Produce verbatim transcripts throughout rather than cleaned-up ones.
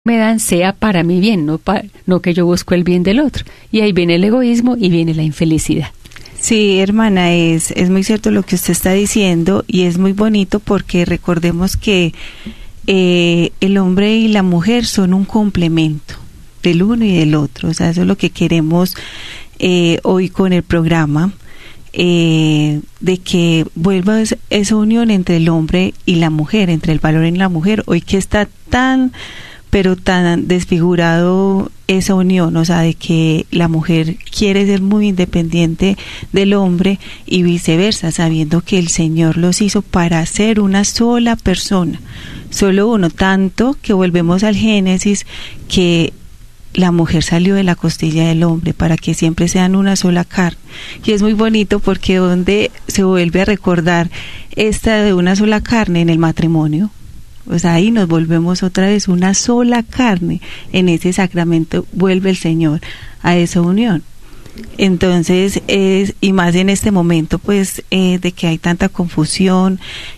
me dan sea para mi bien, no, pa, no que yo busco el bien del otro. Y ahí viene el egoísmo y viene la infelicidad. Sí, hermana, es, es muy cierto lo que usted está diciendo y es muy bonito porque recordemos que eh, el hombre y la mujer son un complemento del uno y del otro. O sea, eso es lo que queremos eh, hoy con el programa, eh, de que vuelva esa unión entre el hombre y la mujer, entre el valor en la mujer, hoy que está tan... pero tan desfigurado esa unión, o sea, de que la mujer quiere ser muy independiente del hombre y viceversa, sabiendo que el Señor los hizo para ser una sola persona, solo uno, tanto que volvemos al Génesis, que la mujer salió de la costilla del hombre para que siempre sean una sola carne. Y es muy bonito porque donde se vuelve a recordar esta de una sola carne en el matrimonio. O sea, ahí nos volvemos otra vez una sola carne. En ese sacramento vuelve el Señor a esa unión. Entonces, es, y más en este momento, pues, eh, de que hay tanta confusión,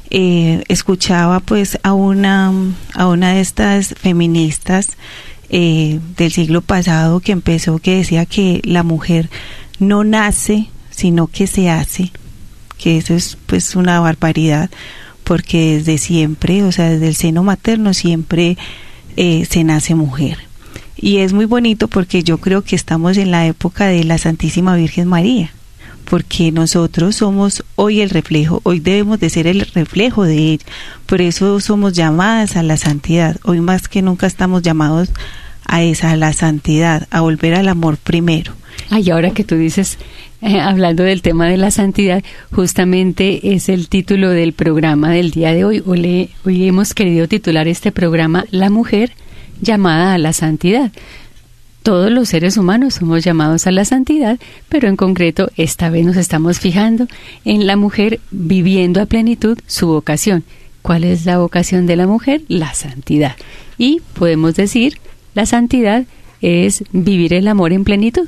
eh, escuchaba, pues, a una, a una de estas feministas eh, del siglo pasado que empezó, que decía que la mujer no nace, sino que se hace, que eso es, pues, una barbaridad, porque desde siempre, o sea, desde el seno materno siempre eh, se nace mujer. Y es muy bonito porque yo creo que estamos en la época de la Santísima Virgen María, porque nosotros somos hoy el reflejo, hoy debemos de ser el reflejo de ella, por eso somos llamadas a la santidad, hoy más que nunca estamos llamados a esa, a la santidad, a volver al amor primero. Ay, ahora que tú dices, eh, hablando del tema de la santidad, justamente es el título del programa del día de hoy. Hoy, le, hoy hemos querido titular este programa La mujer llamada a la santidad. Todos los seres humanos somos llamados a la santidad, pero en concreto esta vez nos estamos fijando en la mujer viviendo a plenitud su vocación. ¿Cuál es la vocación de la mujer? La santidad. Y podemos decir, la santidad es vivir el amor en plenitud.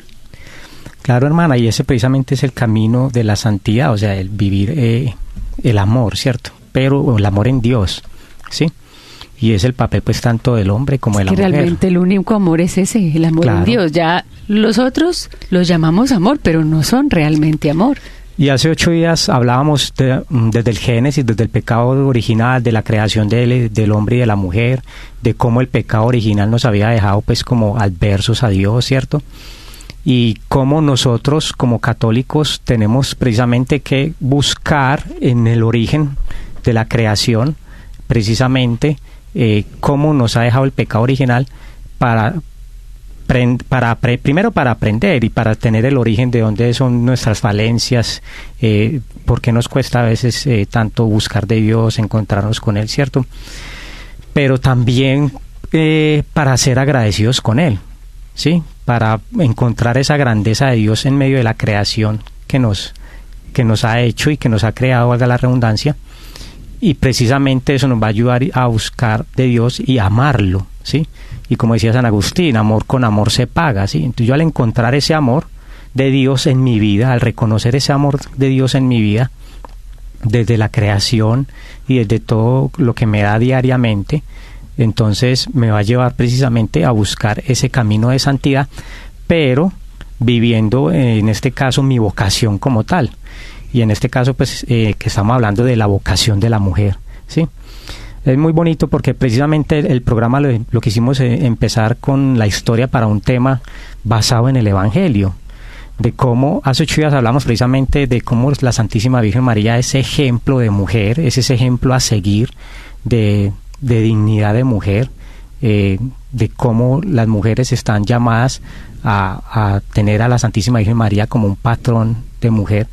Claro, hermana, y ese precisamente es el camino de la santidad, o sea, el vivir eh, el amor, ¿cierto? Pero el amor en Dios, ¿sí? Y es el papel, pues, tanto del hombre como de la mujer. Realmente el único amor es ese, el amor claro. en Dios. Ya los otros los llamamos amor, pero no son realmente amor. Y hace ocho días hablábamos de, desde el Génesis, desde el pecado original, de la creación del, del hombre y de la mujer, de cómo el pecado original nos había dejado, pues, como adversos a Dios, ¿cierto? Y cómo nosotros como católicos tenemos precisamente que buscar en el origen de la creación precisamente eh, cómo nos ha dejado el pecado original para, para primero para aprender y para tener el origen de dónde son nuestras falencias, eh, por qué nos cuesta a veces eh, tanto buscar de Dios, encontrarnos con Él, ¿cierto? Pero también eh, para ser agradecidos con Él, ¿sí? Para encontrar esa grandeza de Dios en medio de la creación que nos, que nos ha hecho y que nos ha creado, valga la redundancia, y precisamente eso nos va a ayudar a buscar de Dios y amarlo, ¿sí? Y como decía San Agustín, amor con amor se paga, ¿sí? Entonces yo al encontrar ese amor de Dios en mi vida, al reconocer ese amor de Dios en mi vida, desde la creación y desde todo lo que me da diariamente, entonces me va a llevar precisamente a buscar ese camino de santidad, pero viviendo eh, en este caso mi vocación como tal, y en este caso pues eh, que estamos hablando de la vocación de la mujer, ¿sí? Es muy bonito porque precisamente el, el programa lo, lo quisimos eh, empezar con la historia para un tema basado en el Evangelio, de cómo hace ocho días hablamos precisamente de cómo la Santísima Virgen María es ejemplo de mujer, es ese ejemplo a seguir de de dignidad de mujer, eh, de cómo las mujeres están llamadas a, a tener a la Santísima Virgen María como un patrón de mujer.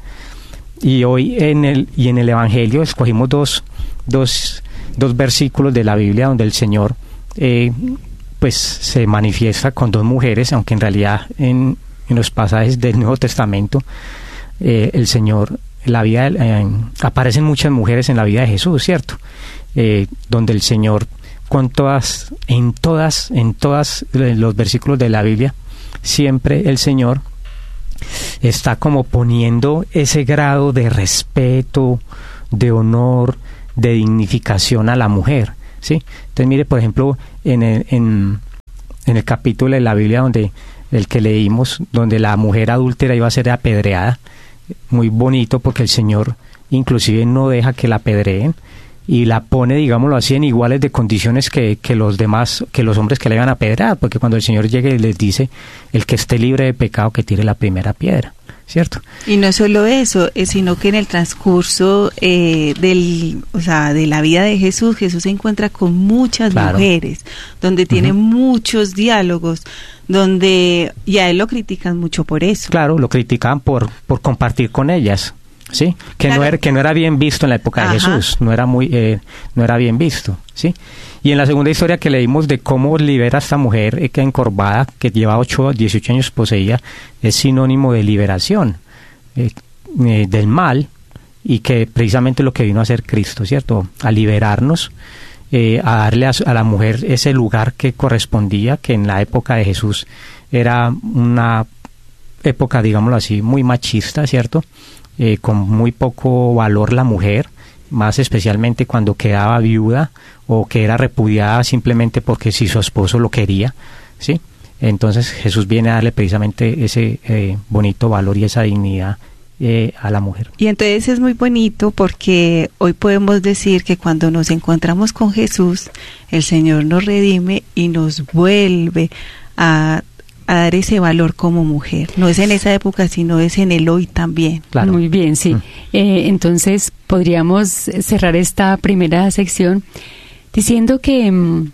Y hoy en el y en el Evangelio escogimos dos, dos, dos versículos de la Biblia donde el Señor eh, pues se manifiesta con dos mujeres, aunque en realidad en, en los pasajes del Nuevo Testamento eh, el Señor, la vida eh, aparecen muchas mujeres en la vida de Jesús, ¿cierto? Eh, donde el Señor con todas, en todas, en todas los versículos de la Biblia, siempre el Señor está como poniendo ese grado de respeto, de honor, de dignificación a la mujer, ¿sí? Entonces mire, por ejemplo, en, el, en en el capítulo de la Biblia donde el que leímos, donde la mujer adúltera iba a ser apedreada, muy bonito porque el Señor inclusive no deja que la apedreen y la pone, digámoslo así, en iguales de condiciones que, que los demás, que los hombres que le iban a apedrear, porque cuando el Señor llegue y les dice, el que esté libre de pecado que tire la primera piedra, ¿cierto? Y no solo eso, eh, sino que en el transcurso eh, del, o sea, de la vida de Jesús, Jesús se encuentra con muchas claro. mujeres, donde tiene uh-huh. muchos diálogos, donde y a él lo critican mucho por eso. Claro, lo criticaban por por compartir con ellas, sí, que claro. no era que no era bien visto en la época Ajá. de Jesús, no era muy eh, no era bien visto, sí. Y en la segunda historia que leímos de cómo libera a esta mujer eh, que encorvada, que lleva ocho, dieciocho años poseída, es sinónimo de liberación eh, eh, del mal, y que precisamente lo que vino a hacer Cristo, ¿cierto? A liberarnos, eh, a darle a, a la mujer ese lugar que correspondía, que en la época de Jesús era una época, digámoslo así, muy machista, ¿cierto? Eh, con muy poco valor la mujer, más especialmente cuando quedaba viuda o que era repudiada simplemente porque si su esposo lo quería, ¿sí? Entonces Jesús viene a darle precisamente ese eh, bonito valor y esa dignidad eh, a la mujer. Y entonces es muy bonito porque hoy podemos decir que cuando nos encontramos con Jesús, el Señor nos redime y nos vuelve a a dar ese valor como mujer. No es en esa época, sino es en el hoy también. Claro. Muy bien, sí. Mm. Eh, entonces, podríamos cerrar esta primera sección diciendo que mmm,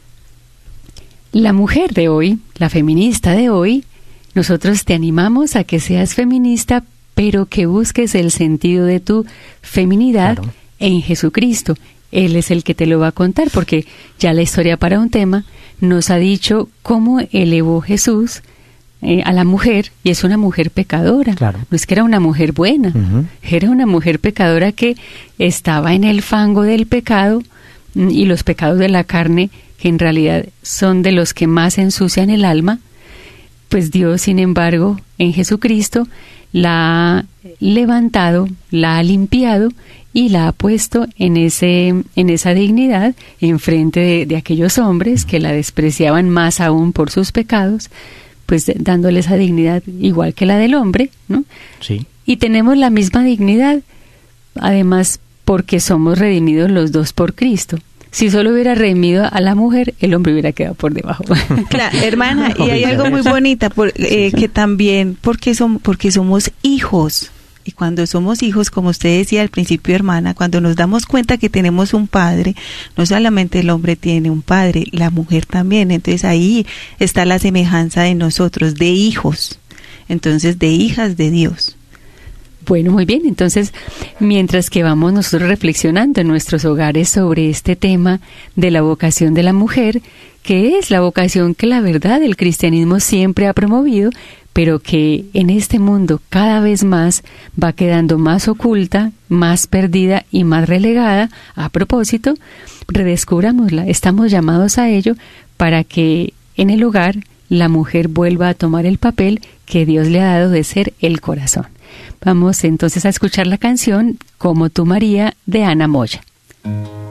la mujer de hoy, la feminista de hoy, nosotros te animamos a que seas feminista, pero que busques el sentido de tu feminidad claro. en Jesucristo. Él es el que te lo va a contar, porque ya la historia para un tema nos ha dicho cómo elevó Jesús Eh, a la mujer, y es una mujer pecadora. Claro. No es que era una mujer buena, uh-huh. era una mujer pecadora que estaba en el fango del pecado, y los pecados de la carne, que en realidad son de los que más ensucian el alma. Pues Dios, sin embargo, en Jesucristo la ha levantado, la ha limpiado y la ha puesto en ese en esa dignidad en frente de, de aquellos hombres que la despreciaban más aún por sus pecados, pues dándole esa dignidad igual que la del hombre, ¿no? Sí. Y tenemos la misma dignidad, además porque somos redimidos los dos por Cristo. Si solo hubiera redimido a la mujer, el hombre hubiera quedado por debajo. Claro, hermana, y hay algo muy bonito, por, eh, que también, porque, som, porque somos hijos. Y cuando somos hijos, como usted decía al principio, hermana, cuando nos damos cuenta que tenemos un padre, no solamente el hombre tiene un padre, la mujer también. Entonces ahí está la semejanza de nosotros, de hijos, entonces de hijas de Dios. Bueno, muy bien. Entonces, mientras que vamos nosotros reflexionando en nuestros hogares sobre este tema de la vocación de la mujer, que es la vocación que la verdad el cristianismo siempre ha promovido, pero que en este mundo cada vez más va quedando más oculta, más perdida y más relegada. A propósito, redescubrámosla. Estamos llamados a ello para que en el hogar la mujer vuelva a tomar el papel que Dios le ha dado de ser el corazón. Vamos entonces a escuchar la canción Como tú, María, de Ana Moya.